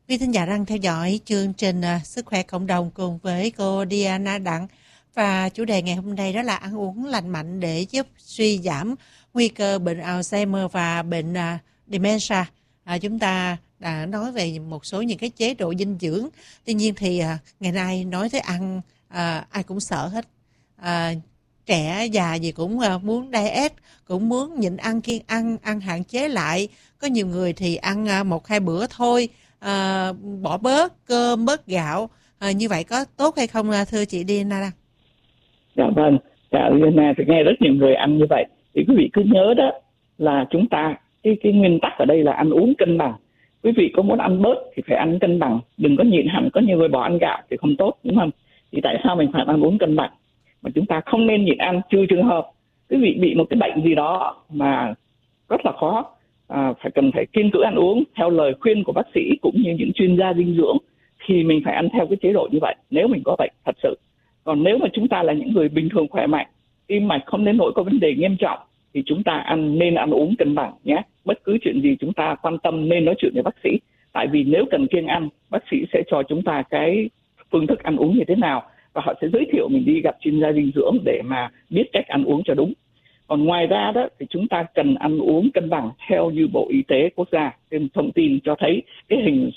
Quý thính giả đang theo dõi chương trình Sức khỏe cộng đồng cùng với cô Diana Đặng, và chủ đề ngày hôm nay đó là ăn uống lành mạnh để giúp suy giảm nguy cơ bệnh Alzheimer và bệnh dementia. Chúng ta đã nói về một số những cái chế độ dinh dưỡng. Tuy nhiên thì ngày nay nói tới ăn ai cũng sợ hết. Trẻ già gì cũng muốn diet, cũng muốn nhịn ăn, kiêng ăn hạn chế lại. Có nhiều người thì ăn 1-2 bữa thôi, bỏ bớt cơm bớt gạo. Như vậy có tốt hay không thưa chị Diana? Dạ vâng, dạ Diana thì nghe rất nhiều người ăn như vậy. Thì quý vị cứ nhớ đó là chúng ta cái nguyên tắc ở đây là ăn uống cân bằng. Quý vị có muốn ăn bớt thì phải ăn cân bằng, đừng có nhịn hẳn. Có nhiều người bỏ ăn gạo thì không tốt, đúng không? Thì tại sao mình phải ăn uống cân bằng? Mà chúng ta không nên nhịn ăn, trừ trường hợp quý vị bị một cái bệnh gì đó mà rất là khó, cần phải kiêng cữ ăn uống theo lời khuyên của bác sĩ cũng như những chuyên gia dinh dưỡng, thì mình phải ăn theo cái chế độ như vậy nếu mình có bệnh thật sự. Còn nếu mà chúng ta là những người bình thường khỏe mạnh, tim mạch không đến nỗi có vấn đề nghiêm trọng, thì chúng ta nên ăn uống cân bằng nhé. Bất cứ chuyện gì chúng ta quan tâm nên nói chuyện với bác sĩ. Tại vì nếu cần kiêng ăn, bác sĩ sẽ cho chúng ta cái phương thức ăn uống như thế nào, và họ sẽ giới thiệu mình đi gặp chuyên gia dinh dưỡng để mà biết cách ăn uống cho đúng. Còn ngoài ra đó thì chúng ta cần ăn uống cân bằng theo như Bộ Y tế Quốc gia trên thông tin cho thấy cái hình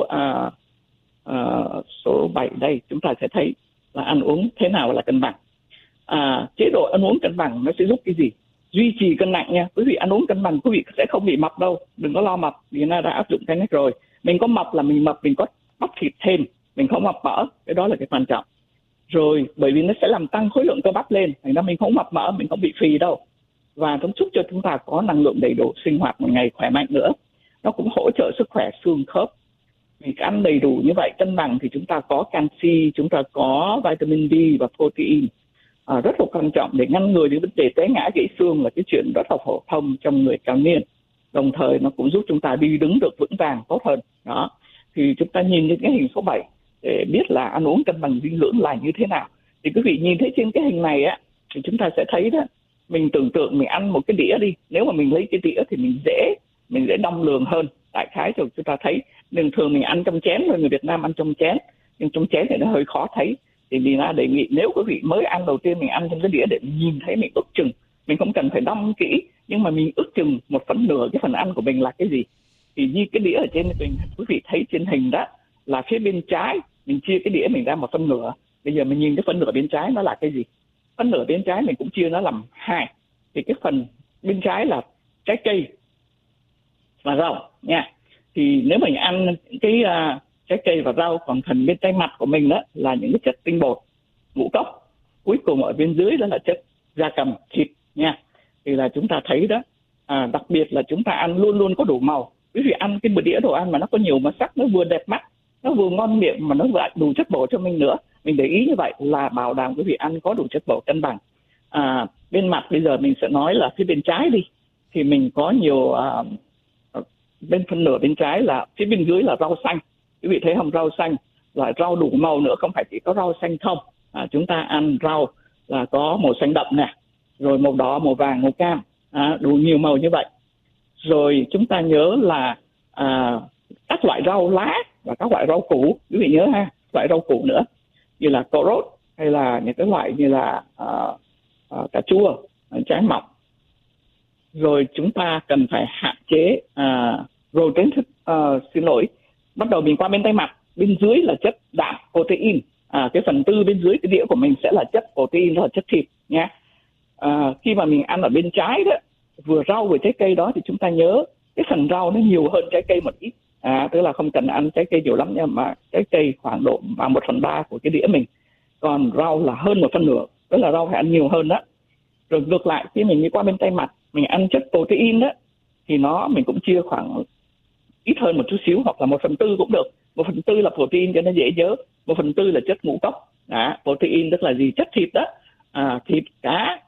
số 7 đây, chúng ta sẽ thấy là ăn uống thế nào là cân bằng. Chế độ ăn uống cân bằng nó sẽ giúp cái gì? Duy trì cân nặng nha. Quý vị ăn uống cân bằng quý vị sẽ không bị mập đâu, đừng có lo mập, vì nó đã áp dụng cái này rồi. Mình có mập là mình mập, mình có bắp thịt thêm, mình không mập mỡ, cái đó là cái quan trọng. Rồi bởi vì nó sẽ làm tăng khối lượng cơ bắp lên, thành ra mình không mập mỡ, mình không bị phì đâu. Và nó giúp cho chúng ta có năng lượng đầy đủ, sinh hoạt một ngày khỏe mạnh nữa. Nó cũng hỗ trợ sức khỏe xương khớp. Vì ăn đầy đủ như vậy, cân bằng, thì chúng ta có canxi, chúng ta có vitamin D và protein. Rất là quan trọng để ngăn ngừa những vấn đề té ngã gãy xương, là cái chuyện rất là phổ thông trong người cao niên. Đồng thời nó cũng giúp chúng ta đi đứng được vững vàng tốt hơn. Đó. Thì chúng ta nhìn đến cái hình số 7 để biết là ăn uống cân bằng dinh dưỡng là như thế nào. Thì quý vị nhìn thấy trên cái hình này á, thì chúng ta sẽ thấy đó, mình tưởng tượng mình ăn một cái đĩa đi. Nếu mà mình lấy cái đĩa thì mình dễ đong lường hơn. Đại khái rồi chúng ta thấy bình thường mình ăn trong chén, rồi người Việt Nam ăn trong chén, nhưng trong chén thì nó hơi khó thấy. Thì Lina đề nghị nếu quý vị mới ăn đầu tiên, mình ăn trong cái đĩa để mình nhìn thấy, mình ước chừng, mình không cần phải đong kỹ, nhưng mà mình ước chừng 1/4 cái phần ăn của mình là cái gì. Thì như cái đĩa ở trên mình, quý vị thấy trên hình đó là phía bên trái mình chia cái đĩa mình ra 1/4. Bây giờ mình nhìn cái phần nửa bên trái nó là cái gì? Phần nửa bên trái mình cũng chia nó làm 2. Thì cái phần bên trái là trái cây và rau nha. Thì nếu mình ăn cái trái cây và rau, còn phần bên tay mặt của mình đó là những cái chất tinh bột, ngũ cốc. Cuối cùng ở bên dưới đó là chất gia cầm, thịt nha. Thì là chúng ta thấy đó, đặc biệt là chúng ta ăn luôn luôn có đủ màu. Quý vị ăn cái đĩa đồ ăn mà nó có nhiều màu sắc, nó vừa đẹp mắt, nó vừa ngon miệng, mà nó lại đủ chất bổ cho mình nữa. Mình để ý như vậy là bảo đảm quý vị ăn có đủ chất bổ cân bằng. Bên mặt bây giờ mình sẽ nói là phía bên trái đi, thì mình có nhiều bên phần nửa bên trái là phía bên dưới là rau xanh. Quý vị thấy không? Rau xanh là rau đủ màu nữa, không phải chỉ có rau xanh không. Chúng ta ăn rau là có màu xanh đậm nè, rồi màu đỏ, màu vàng, màu cam, đủ nhiều màu như vậy. Rồi chúng ta nhớ là các loại rau lá và các loại rau củ, quý vị nhớ ha, loại rau củ nữa như là cà rốt, hay là những cái loại như là cà chua, trái mọng. Rồi chúng ta cần phải hạn chế rồi đến bắt đầu mình qua bên tay mặt, bên dưới là chất đạm, protein. Cái phần tư bên dưới cái đĩa của mình sẽ là chất protein, đó là chất thịt nhé. Khi mà mình ăn ở bên trái đó, vừa rau vừa trái cây đó, thì chúng ta nhớ cái phần rau nó nhiều hơn trái cây một ít. Tức là không cần ăn trái cây nhiều lắm nha, mà trái cây khoảng độ 1/3 của cái đĩa mình, còn rau là hơn 1/2, tức là rau phải ăn nhiều hơn đó. Rồi ngược lại, khi mình đi qua bên tay mặt, mình ăn chất protein đó, thì mình cũng chia khoảng ít hơn một chút xíu, hoặc là 1/4 cũng được. 1/4 là protein cho nó dễ nhớ, 1/4 là chất ngũ cốc. Protein tức là gì? Chất thịt đó, thịt, cá.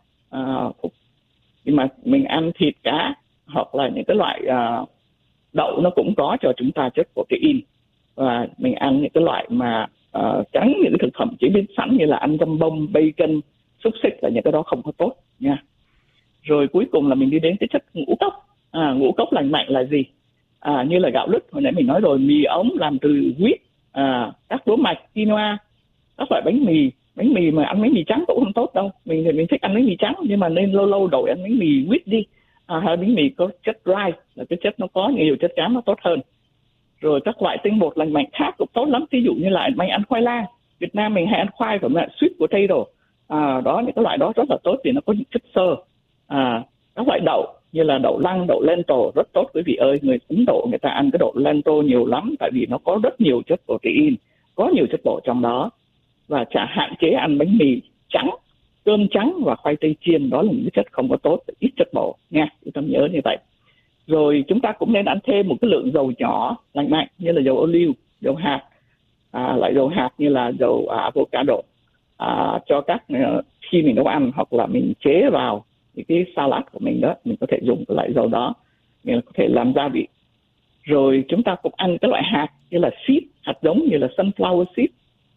Nhưng mà mình ăn thịt, cá, hoặc là những cái loại đậu, nó cũng có cho chúng ta chất protein. Và mình ăn những cái loại mà tránh những cái thực phẩm chế biến sẵn như là ăn dăm bông, bacon, xúc xích, là những cái đó không có tốt nha. Rồi cuối cùng là mình đi đến cái chất ngũ cốc. Ngũ cốc lành mạnh là gì? như là gạo lứt hồi nãy mình nói rồi, mì ống làm từ wheat, các lúa mạch, quinoa, các loại bánh mì mà ăn bánh mì trắng cũng không tốt đâu. Mình thích ăn bánh mì trắng, nhưng mà nên lâu lâu đổi ăn bánh mì wheat đi, hay bánh mì có chất rice, là cái chất nó có nhiều chất xám nó tốt hơn. Rồi các loại tinh bột lành mạnh khác cũng tốt lắm, ví dụ như là mình ăn khoai lang, Việt Nam mình hay ăn khoai của mẹ sweet potato, đó, những cái loại đó rất là tốt vì nó có những chất xơ. Các loại đậu như là đậu lăng, đậu lentil rất tốt quý vị ơi. Người Ấn Độ người ta ăn cái đậu lentil nhiều lắm, tại vì nó có rất nhiều chất protein, có nhiều chất bổ trong đó. Và hạn chế ăn bánh mì trắng, cơm trắng và khoai tây chiên, đó là những chất không có tốt, ít chất bổ nha, chúng ta nhớ như vậy. Rồi chúng ta cũng nên ăn thêm một cái lượng dầu nhỏ lành mạnh như là dầu ô liu, dầu hạt, loại dầu hạt như là dầu avocado, cho khi mình nấu ăn hoặc là mình chế vào những cái salad của mình đó, mình có thể dùng cái loại dầu đó, mình có thể làm gia vị. Rồi chúng ta cũng ăn cái loại hạt như là seed, hạt giống như là sunflower seed,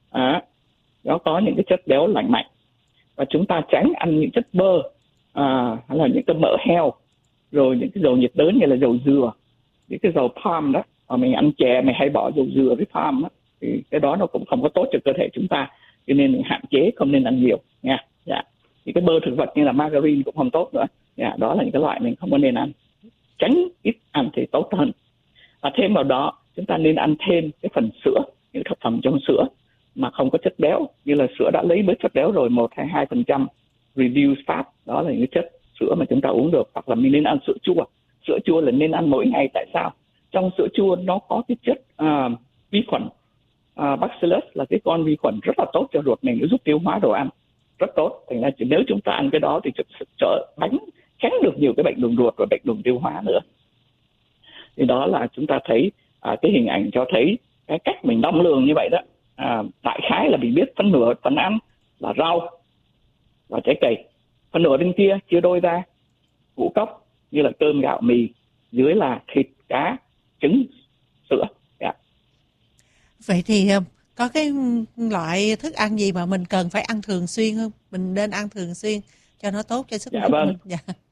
nó có những cái chất béo lành mạnh. Và chúng ta tránh ăn những chất bơ, hay là những cái mỡ heo, rồi những cái dầu nhiệt đới như là dầu dừa, những cái dầu palm đó, mình ăn chè mình hay bỏ dầu dừa với palm đó, thì cái đó nó cũng không có tốt cho cơ thể chúng ta, cho nên mình hạn chế, không nên ăn nhiều nha. Những cái bơ thực vật như là margarine cũng không tốt nữa. Đó là những cái loại mình không có nên ăn, tránh ít ăn thì tốt hơn. Và thêm vào đó chúng ta nên ăn thêm cái phần sữa, những thực phẩm trong sữa mà không có chất béo, như là sữa đã lấy bớt chất béo rồi, 1 hay 2% reduced fat, đó là những chất sữa mà chúng ta uống được. Hoặc là mình nên ăn sữa chua. Sữa chua là nên ăn mỗi ngày. Tại sao? Trong sữa chua nó có cái chất vi khuẩn Bacillus, là cái con vi khuẩn rất là tốt cho ruột mình, nó giúp tiêu hóa đồ ăn rất tốt. Thành ra nếu chúng ta ăn cái đó thì tránh được nhiều cái bệnh đường ruột và bệnh đường tiêu hóa nữa. Thì đó là chúng ta thấy cái hình ảnh cho thấy cái cách mình đong lường như vậy đó. Đại khái là mình biết phân nửa phần ăn là rau và trái cây, phần nửa bên kia chia đôi ra ngũ cốc như là cơm, gạo, mì, dưới là thịt, cá, trứng, sữa. Vậy thì có cái loại thức ăn gì mà mình cần phải ăn thường xuyên không? Mình nên ăn thường xuyên cho nó tốt cho sức khỏe của mình.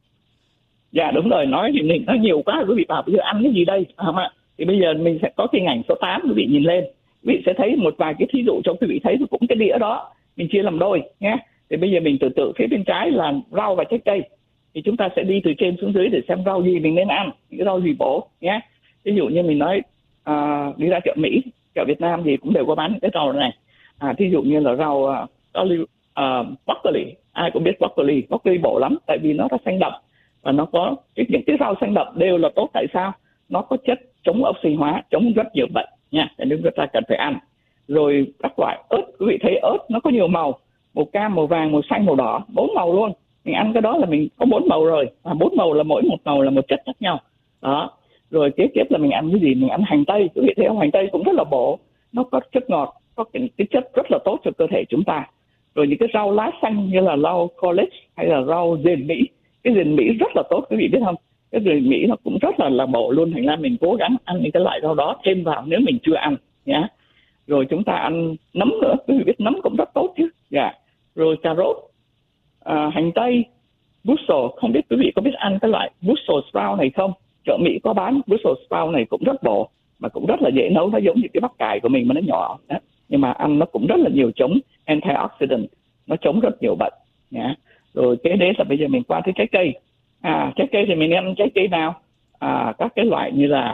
Dạ đúng rồi, nói thì mình nói nhiều quá, quý vị bảo bây giờ ăn cái gì đây, không ạ? Thì bây giờ mình sẽ có cái ảnh số 8, quý vị nhìn lên, quý vị sẽ thấy một vài cái thí dụ cho quý vị thấy, cũng cái đĩa đó mình chia làm đôi nhé. Thì bây giờ mình tự phía bên trái là rau và trái cây, thì chúng ta sẽ đi từ trên xuống dưới để xem rau gì mình nên ăn, những cái rau gì bổ nhé. Ví dụ như mình nói đi ra chợ Mỹ, chợ Việt Nam thì cũng đều có bán những cái rau này. Thí dụ như là rau broccoli, ai cũng biết broccoli bổ lắm, tại vì nó xanh đậm và nó có những cái rau xanh đậm đều là tốt. Tại sao? Nó có chất chống oxy hóa, chống rất nhiều bệnh nha, nên chúng ta cần phải ăn. Rồi các loại ớt, quý vị thấy ớt nó có nhiều màu, màu cam, màu vàng, màu xanh, màu đỏ, 4 màu luôn. Mình ăn cái đó là mình có 4 màu rồi, và 4 màu là mỗi một màu là một chất khác nhau đó. Rồi kế tiếp là mình ăn cái gì? Mình ăn hành tây, quý vị thấy không? Hành tây cũng rất là bổ, nó có chất ngọt, có cái chất rất là tốt cho cơ thể chúng ta. Rồi những cái rau lá xanh như là rau college hay là rau dền Mỹ, cái dền Mỹ rất là tốt, quý vị biết không? Cái dền Mỹ nó cũng rất là bổ luôn. Thành ra mình cố gắng ăn những cái loại rau đó thêm vào nếu mình chưa ăn nhé. Rồi chúng ta ăn nấm nữa, quý vị biết nấm cũng rất tốt chứ. Rồi cà rốt, hành tây, Brussels, không biết quý vị có biết ăn cái loại Brussels sprout này không? Chợ Mỹ có bán Brussels sprout này, cũng rất bổ mà cũng rất là dễ nấu, nó giống như cái bắp cải của mình mà nó nhỏ đó. Nhưng mà ăn nó cũng rất là nhiều chống antioxidant, nó chống rất nhiều bệnh nhé. Rồi kế đến là bây giờ mình qua tới trái cây. Trái cây thì mình ăn trái cây nào? Các cái loại như là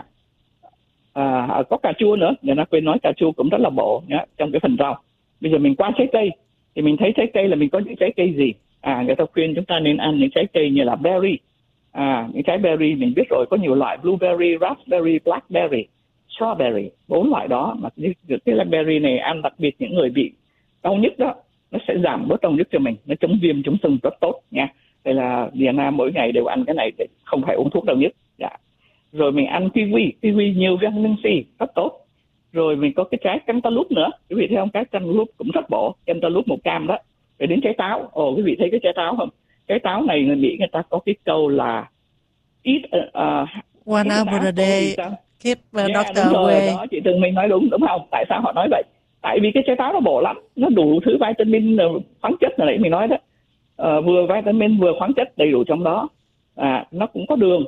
có cà chua nữa, người ta quên nói cà chua cũng rất là bổ nhé, trong cái phần rau. Bây giờ mình qua trái cây thì mình thấy trái cây là mình có những trái cây gì? Người ta khuyên chúng ta nên ăn những trái cây như là berry. Những trái berry mình biết rồi, có nhiều loại: blueberry, raspberry, blackberry, strawberry, 4 loại đó. Mà cái berry này ăn đặc biệt những người bị đau nhức đó, nó sẽ giảm bớt đau nhức cho mình, nó chống viêm chống sưng rất tốt nha. Đây là Việt Nam mỗi ngày đều ăn cái này để không phải uống thuốc đau nhức. Rồi mình ăn kiwi nhiều vitamin C rất tốt. Rồi mình có cái trái cantaloupe nữa, quý vị thấy không? Cái cantaloupe cũng rất bổ, cantaloupe màu cam đó. Rồi đến trái táo, quý vị thấy cái trái táo không? Trái táo này người Mỹ người ta có cái câu là eat one apple a day keep doctor away. Đó, chị Tường mình nói đúng không? Tại sao họ nói vậy? Tại vì cái trái táo nó bổ lắm, nó đủ thứ vitamin, khoáng chất là nãy mình nói đó, vừa vitamin vừa khoáng chất đầy đủ trong đó. Nó cũng có đường,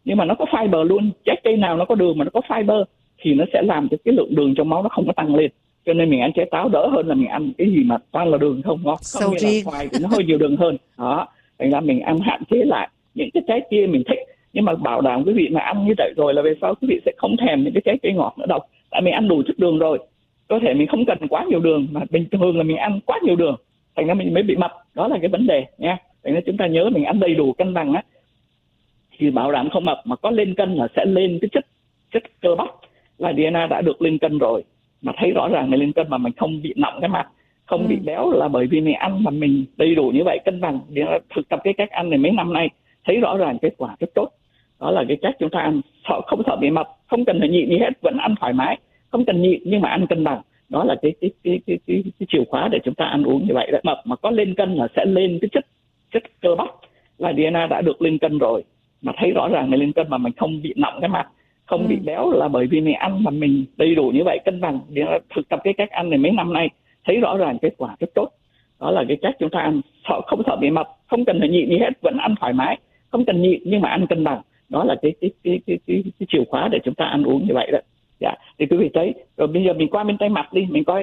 nhưng mà nó có fiber luôn. Trái cây nào nó có đường mà nó có fiber thì nó sẽ làm cho cái lượng đường trong máu nó không có tăng lên. Cho nên mình ăn trái táo đỡ hơn là mình ăn cái gì mà toàn là đường không ngon. Không như là xoài thì nó hơi nhiều đường hơn đó, thành ra mình ăn hạn chế lại những cái trái kia mình thích, nhưng mà bảo đảm quý vị mà ăn như vậy rồi là về sau quý vị sẽ không thèm những cái trái cây ngọt nữa đâu, tại mình ăn đủ chất đường rồi. Có thể mình không cần quá nhiều đường, mà bình thường là mình ăn quá nhiều đường, thành ra mình mới bị mập. Đó là cái vấn đề nha. Thành ra chúng ta nhớ mình ăn đầy đủ cân bằng á thì bảo đảm không mập, mà có lên cân là sẽ lên cái chất cơ bắp là DNA đã được lên cân rồi, mà thấy rõ ràng mình lên cân mà mình không bị nặng cái mặt, không bị béo là bởi vì mình ăn mà mình đầy đủ như vậy, cân bằng. Thực tập cái cách ăn này mấy năm nay thấy rõ ràng kết quả rất tốt. Đó là cái cách chúng ta ăn, không sợ bị mập, không cần phải nhịn gì hết, vẫn ăn thoải mái, không cần nhịn nhưng mà ăn cân bằng. Đó là cái chìa khóa để chúng ta ăn uống như vậy đấy. Mập mà có lên cân là sẽ lên cái chất cơ bắp là DNA đã được lên cân rồi, mà thấy rõ ràng mình lên cân mà mình không bị nặng cái mặt, không bị béo là bởi vì mình ăn mà mình đầy đủ như vậy, cân bằng. Thực tập cái cách ăn này mấy năm nay thấy rõ ràng kết quả rất tốt. Đó là cái cách chúng ta ăn, không sợ bị mập, không cần phải nhịn gì hết, vẫn ăn thoải mái, không cần nhịn nhưng mà ăn cân bằng. Đó là cái chìa khóa để chúng ta ăn uống như vậy đấy. Dạ, thì quý vị thấy rồi. Bây giờ mình qua bên tay mặt đi, mình coi